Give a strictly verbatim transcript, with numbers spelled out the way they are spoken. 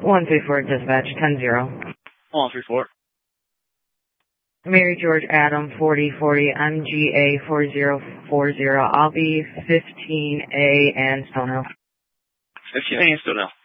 one three four dispatch, ten zero. one three four. Mary George Adam, forty forty, M G A four zero four zero. I'll be fifteen A and Stonehill. fifteen A and Stonehill.